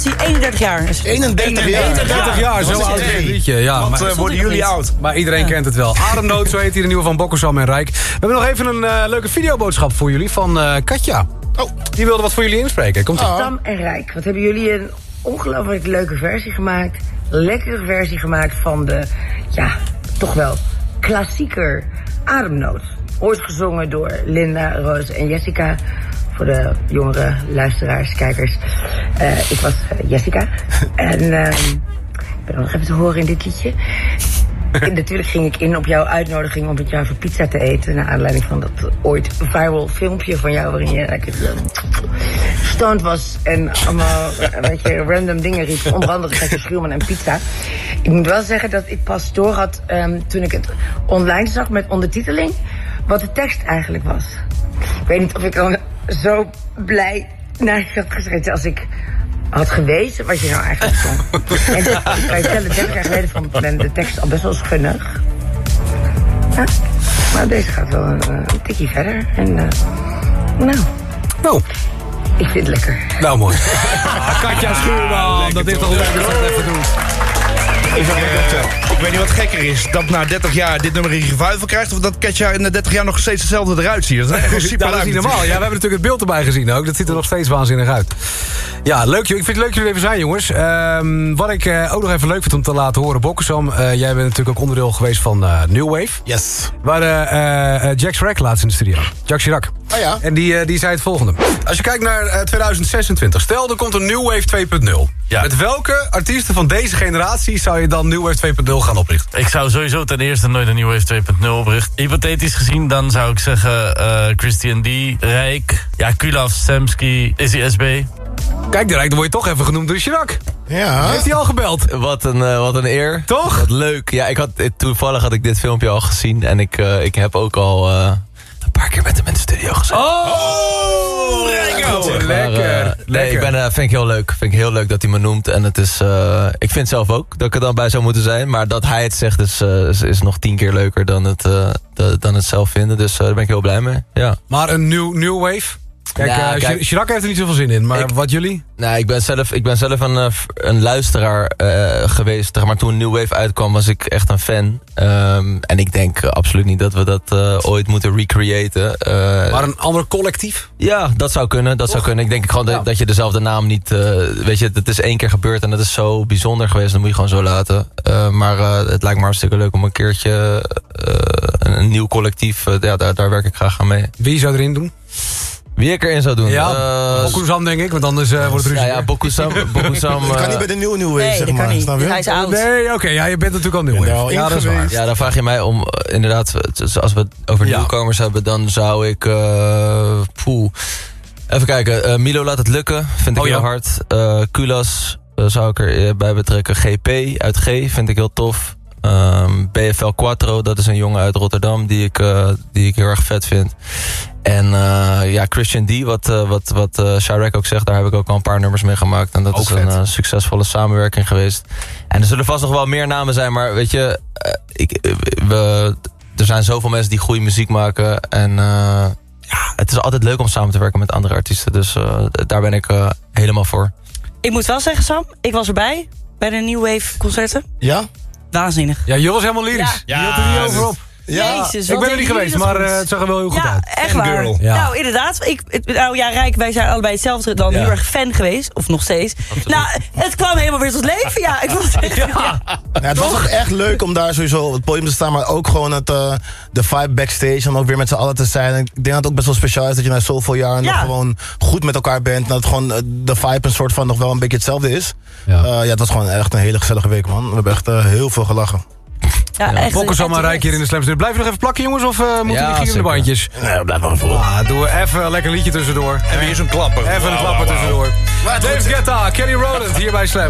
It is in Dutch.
31 jaar. 31 jaar, zo oud is het liedje. Ja, wat worden jullie oud? Maar iedereen kent het wel. Ademnood, zo heet hier de nieuwe van Bokkelsam en Rijk. We hebben nog even een leuke videoboodschap voor jullie van Katja. Oh, die wilde wat voor jullie inspreken. Komt-ie. Sam en Rijk, wat hebben jullie een ongelooflijk leuke versie gemaakt. Lekkere versie gemaakt van de, ja, toch wel klassieker Ademnood. Ooit gezongen door Linda, Roos en Jessica. Voor de jongere luisteraars, kijkers. Ik was Jessica. En ik ben nog even te horen in dit liedje. En natuurlijk ging ik in op jouw uitnodiging om met jou voor pizza te eten. Naar aanleiding van dat ooit viral filmpje van jou waarin je lekker stoned was. En allemaal random dingen riep. Onder andere Katja Schuurman en pizza. Ik moet wel zeggen dat ik pas door had toen ik het online zag met ondertiteling. Wat de tekst eigenlijk was. Ik weet niet of ik dan zo blij naar je had geschreven als ik had gewezen wat je nou eigenlijk zong. En ik kan je vertellen, 30 jaar geleden vond ik de tekst al best wel schunnig. Ja, maar deze gaat wel een tikje verder. En nou, ik vind het lekker. Nou, mooi. Katja Schuurman, dat is toch leuk dat je het even doet. Ik weet niet wat gekker is. Dat na 30 jaar dit nummer in revival krijgt. Of dat Katja in de 30 jaar nog steeds hetzelfde eruit ziet. Dat is echt super dat is niet normaal. Ja, we hebben natuurlijk het beeld erbij gezien ook. Dat ziet er nog steeds waanzinnig uit. Ja, leuk. Ik vind het leuk dat jullie even zijn, jongens. Wat ik ook nog even leuk vind om te laten horen. Bokkelsam, jij bent natuurlijk ook onderdeel geweest van New Wave. Yes. Waar Jack Chirac laatst in de studio. Jacques Chirac. Oh ja. En die zei het volgende. Als je kijkt naar 2026. Stel, er komt een New Wave 2.0. Ja. Met welke artiesten van deze generatie zou je dan New Wave 2.0 gaan oprichten? Ik zou sowieso ten eerste nooit een New Wave 2.0 oprichten. Hypothetisch gezien, dan zou ik zeggen Christian D, Rijk, ja, Kulaf, Samsky, Izzy SB. Kijk, de Rijk, dan word je toch even genoemd door Chirac. Ja. Heeft hij al gebeld? Wat een eer. Toch? Wat leuk. Ja, toevallig had ik dit filmpje al gezien. En ik heb ook al een paar keer met hem in de studio gezeten. Oh, Rijko! Lekker. Vind ik heel leuk. Vind ik heel leuk dat hij me noemt. En het is, ik vind zelf ook dat ik er dan bij zou moeten zijn. Maar dat hij het zegt is nog 10 keer leuker dan het zelf vinden. Dus daar ben ik heel blij mee. Ja. Maar een new wave? Kijk, Chirac heeft er niet zoveel zin in, maar wat jullie? Nou, ik ben zelf een luisteraar geweest. Maar toen New Wave uitkwam was ik echt een fan. En ik denk absoluut niet dat we dat ooit moeten recreëten. Maar een ander collectief? Ja, dat zou kunnen. Ik denk gewoon dat je dezelfde naam niet... weet je, het is 1 keer gebeurd en dat is zo bijzonder geweest. Dan moet je gewoon zo laten. Maar het lijkt me hartstikke leuk om een keertje een nieuw collectief... daar werk ik graag aan mee. Wie zou erin doen? Wie ik erin zou doen? Ja, Bokusam denk ik, want anders wordt het ruzie. Ja, Bokusam. Dat kan niet bij de nieuwe Wave, zeg dat maar. Kan niet. Snap je? Hij is oud. Nee, oké, ja, je bent natuurlijk al nieuw. Ja, dat is waar. Ja, dan vraag je mij om, inderdaad, als we het over nieuwkomers hebben, dan zou ik... Even kijken, Milo laat het lukken, vind ik heel hard. Kulas zou ik erbij betrekken. GP uit G, vind ik heel tof. BFL Quattro, dat is een jongen uit Rotterdam die ik heel erg vet vind. En Christian D, wat Chirac ook zegt, daar heb ik ook al een paar nummers mee gemaakt. En dat ook is vet. Een succesvolle samenwerking geweest. En er zullen vast nog wel meer namen zijn, maar weet je, er zijn zoveel mensen die goede muziek maken. En het is altijd leuk om samen te werken met andere artiesten. Dus daar ben ik helemaal voor. Ik moet wel zeggen, Sam, ik was erbij bij de New Wave concerten. Ja? Waanzinnig. Ja, je was helemaal lyrisch. Ja. Je had er niet over op. Ja. Jezus, ik ben er niet geweest, maar het zag er wel heel goed uit. Echt waar. Ja. Nou, inderdaad. Rijk, wij zijn allebei hetzelfde dan heel erg fan geweest. Of nog steeds. Absoluut. Nou, het kwam helemaal weer tot leven. Ja, ik was echt... Het was ook echt leuk om daar sowieso op het podium te staan. Maar ook gewoon de vibe backstage. Om ook weer met z'n allen te zijn. Ik denk dat het ook best wel speciaal is dat je na zoveel jaar nog gewoon goed met elkaar bent. En dat gewoon de vibe een soort van nog wel een beetje hetzelfde is. Het was gewoon echt een hele gezellige week, man. We hebben echt heel veel gelachen. Bokkelsam en Rijk hier in de Slam Studio. Blijf je nog even plakken, jongens, of moeten die gierende bandjes? Nee, blijf maar voor. Doe even een lekker liedje tussendoor. En weer zo'n klapper. Even een klapper tussendoor. Dave Guetta, Kelly Rowland hier bij Slam.